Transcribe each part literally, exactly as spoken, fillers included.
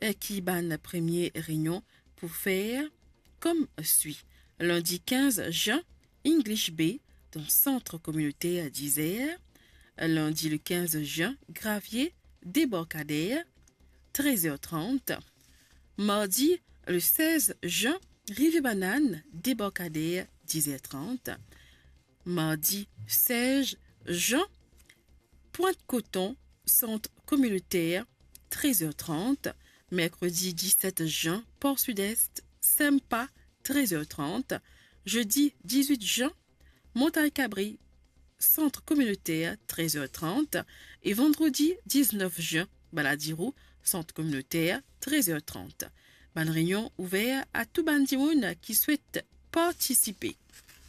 qui ban premier réunion pour faire comme suit. Lundi quinze juin, English B, dans centre communautaire d'Isère. Lundi le quinze juin, Gravier, débarcadère, treize heures trente. Mardi le seize juin, Rivière-Banane, débarcadère, dix heures trente. Mardi seize juin, Pointe-Coton, centre communautaire, treize heures trente. Mercredi dix-sept juin, Port-Sud-Est, Sempa, treize heures trente. Jeudi dix-huit juin, Montagne-Cabri, centre communautaire, treize heures trente. Et vendredi dix-neuf juin, Baladirou, centre communautaire, treize heures trente. Bonne réunion ouverte à tout bandimoun qui souhaite participer.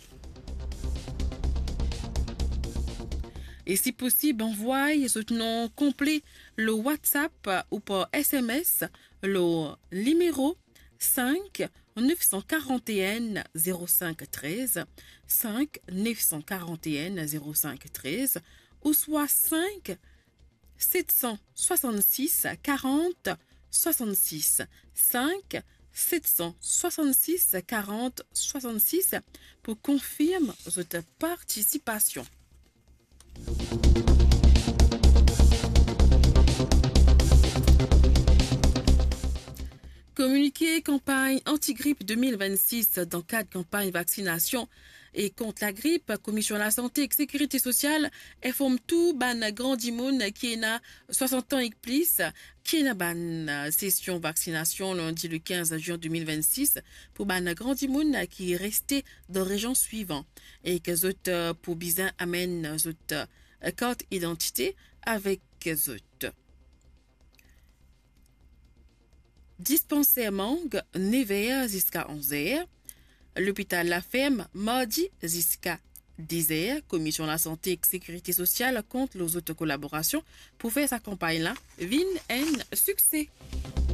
Et si possible, envoyez ce nom complet, le WhatsApp ou par S M S, le numéro cinq neuf cent quarante et un zéro cinq treize, cinq neuf cent quarante et un zéro cinq treize, ou soit cinq sept cent soixante-six quarante soixante-six, cinq sept cent soixante-six quarante soixante-six pour confirmer votre participation. Communiqué campagne anti-grippe deux mille vingt-six dans le cadre de campagne vaccination et contre la grippe, Commission de la santé et sécurité sociale informe tout ban grand dimoun qui est na soixante ans et plus qui est na ban session vaccination lundi le quinze juin deux mille vingt-six pour ban grand dimoun qui est resté dans la région suivante et que zot pour bizin amène zot carte identité avec zot. Dispensaire Mangue, neuf heures jusqu'à onze heures. L'hôpital La Ferme, mardi jusqu'à dix heures. Commission de la santé et sécurité sociale contre les autres collaborations pour faire sa campagne-là. Vin en succès.